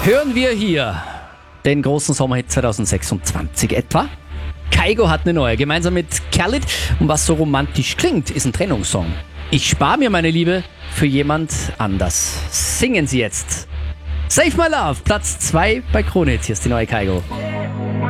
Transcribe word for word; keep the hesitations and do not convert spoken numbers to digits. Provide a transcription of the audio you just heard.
Hören wir hier den großen Sommerhit zwanzig sechsundzwanzig etwa? Kygo hat eine neue, gemeinsam mit Khalid. Und was so romantisch klingt, ist ein Trennungssong. Ich spare mir meine Liebe für jemand anders. Singen Sie jetzt. Save My Love, Platz zwei bei Krone. Hier ist die neue Kygo.